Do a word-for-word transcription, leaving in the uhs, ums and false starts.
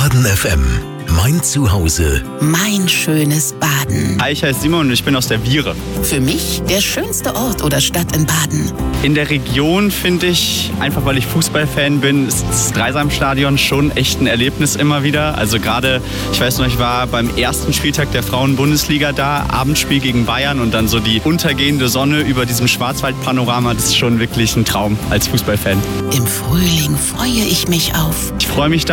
Baden F M. Mein Zuhause. Mein schönes Baden. Hi, ich heiße Simon und ich bin aus der Viere. Für mich der schönste Ort oder Stadt in Baden. In der Region finde ich, einfach weil ich Fußballfan bin, ist das Dreisamstadion schon echt ein Erlebnis immer wieder. Also gerade, ich weiß noch, ich war beim ersten Spieltag der Frauen-Bundesliga da, Abendspiel gegen Bayern und dann so die untergehende Sonne über diesem Schwarzwaldpanorama. Das ist schon wirklich ein Traum als Fußballfan. Im Frühling freue ich mich auf Ich freue mich